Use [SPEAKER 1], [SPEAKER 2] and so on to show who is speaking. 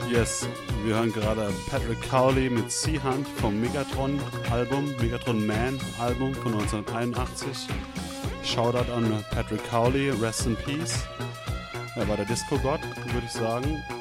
[SPEAKER 1] Yes, wir hören gerade Patrick Cowley mit Sea Hunt vom Megatron-Album, Megatron Man Album von 1981. Shoutout an Patrick Cowley, Rest in Peace. Er war der Disco-Gott, würde ich sagen.